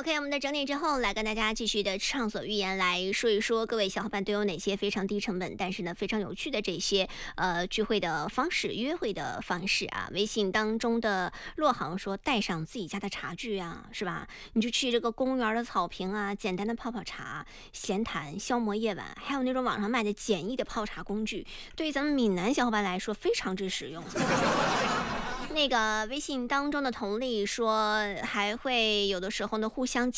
OK， 我们的整理之后，来跟大家继续的畅所欲言，来说一说各位小伙伴都有哪些非常低成本，但是呢非常有趣的这些聚会的方式、约会的方式啊。微信当中的洛航说，带上自己家的茶具啊，是吧？你就去这个公园的草坪啊，简单的泡泡茶、闲谈、消磨夜晚，还有那种网上卖的简易的泡茶工具，对于咱们闽南小伙伴来说非常之实用。那个微信当中的同理说，还会有的时候呢互相